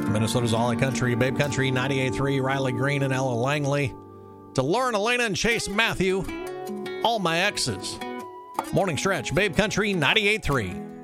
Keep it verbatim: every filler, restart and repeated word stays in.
Minnesota's All in Country, Babe Country, ninety-eight point three, Riley Green and Ella Langley. To Lauren, Elena, and Chase Matthew, All My Exes. Morning Stretch, Babe Country, ninety-eight point three.